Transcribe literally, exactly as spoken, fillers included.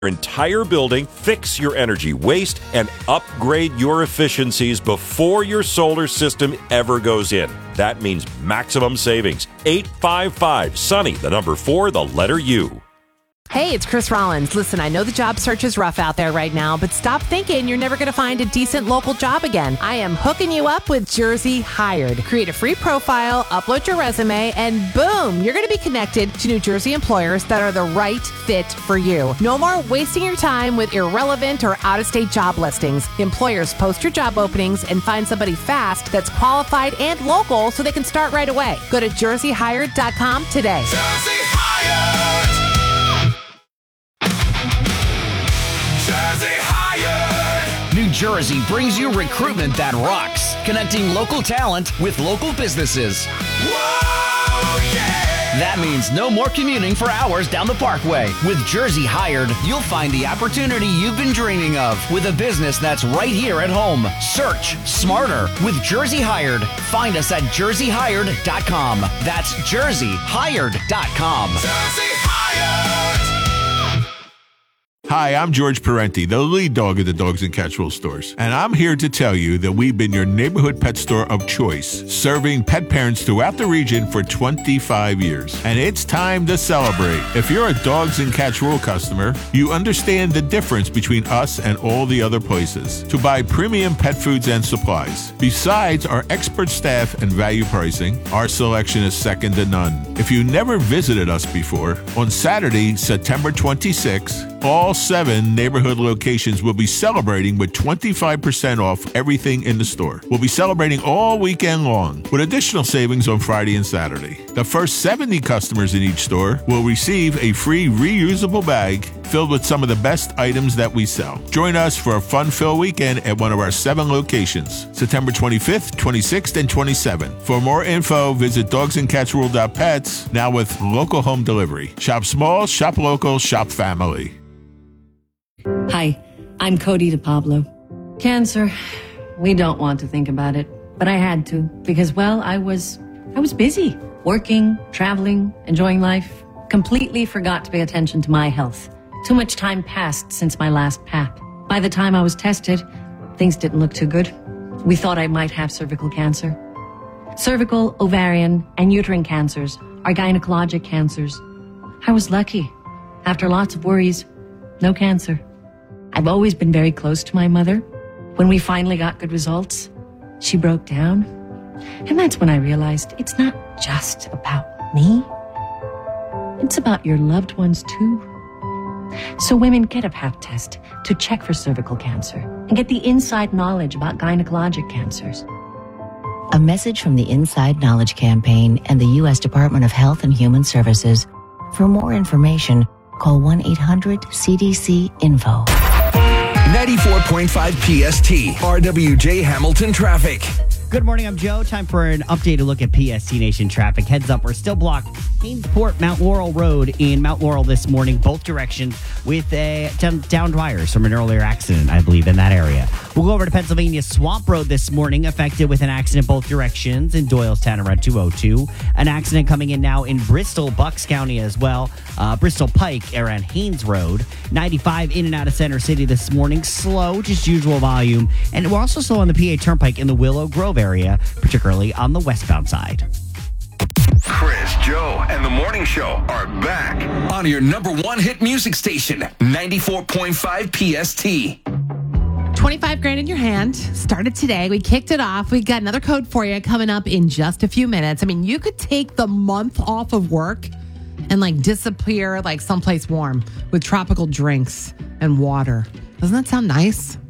entire building, fix your energy waste, and upgrade your efficiencies before your solar system ever goes in. That means maximum savings. eight five five Sunny, the number four, the letter U. Hey, it's Chris Rollins. Listen, I know the job search is rough out there right now, but stop thinking you're never going to find a decent local job again. I am hooking you up with Jersey Hired. Create a free profile, upload your resume, and boom, you're going to be connected to New Jersey employers that are the right fit for you. No more wasting your time with irrelevant or out-of-state job listings. Employers post your job openings and find somebody fast that's qualified and local so they can start right away. Go to jersey hired dot com today. Jersey Hired! Jersey Hired! New Jersey brings you recruitment that rocks, connecting local talent with local businesses. Whoa, yeah! That means no more commuting for hours down the Parkway. With Jersey Hired, you'll find the opportunity you've been dreaming of with a business that's right here at home. Search smarter with Jersey Hired. Find us at jersey hired dot com. That's jersey hired dot com. Jersey Hired! Hi, I'm George Parenti, the lead dog of the Dogs and Catchwell stores. And I'm here to tell you that we've been your neighborhood pet store of choice, serving pet parents throughout the region for twenty-five years. And it's time to celebrate. If you're a Dogs and Catchwell customer, you understand the difference between us and all the other places. To buy premium pet foods and supplies. Besides our expert staff and value pricing, our selection is second to none. If you never visited us before, on Saturday, September twenty-sixth, all seven neighborhood locations will be celebrating with twenty-five percent off everything in the store. We'll be celebrating all weekend long with additional savings on Friday and Saturday. The first seventy customers in each store will receive a free reusable bag filled with some of the best items that we sell. Join us for a fun-filled weekend at one of our seven locations, September twenty-fifth, twenty-sixth, and twenty-seventh. For more info, visit dogs and cats world dot pets, now with local home delivery. Shop small, shop local, shop family. Hi, I'm Cody DePablo. Cancer, we don't want to think about it, but I had to because, well, I was, I was busy, working, traveling, enjoying life, completely forgot to pay attention to my health. Too much time passed since my last P A P. By the time I was tested, things didn't look too good. We thought I might have cervical cancer. Cervical, ovarian, and uterine cancers are gynecologic cancers. I was lucky. After lots of worries, no cancer. I've always been very close to my mother. When we finally got good results, she broke down. And that's when I realized it's not just about me. It's about your loved ones too. So women, get a P A P test to check for cervical cancer and get the inside knowledge about gynecologic cancers. A message from the Inside Knowledge Campaign and the U S Department of Health and Human Services. For more information, call one eight hundred C D C info. ninety-four point five P S T, R W J Hamilton Traffic. Good morning, I'm Joe. Time for an updated look at P S T Nation traffic. Heads up, we're still blocked. Hainesport, Mount Laurel Road in Mount Laurel this morning, both directions, with a down, downed wires from an earlier accident, I believe, in that area. We'll go over to Pennsylvania Swamp Road this morning, affected with an accident both directions in Doylestown around two oh two. An accident coming in now in Bristol, Bucks County as well. Uh, Bristol Pike around Haynes Road. ninety-five in and out of Center City this morning. Slow, just usual volume. And we're also slow on the P A Turnpike in the Willow Grove area, particularly on the westbound side. Chris, Joe, and the Morning Show are back on your number one hit music station, ninety-four point five P S T. twenty-five grand in your hand. Started today. We kicked it off. We got another code for you coming up in just a few minutes. I mean, you could take the month off of work and like disappear like someplace warm with tropical drinks and water. Doesn't that sound nice?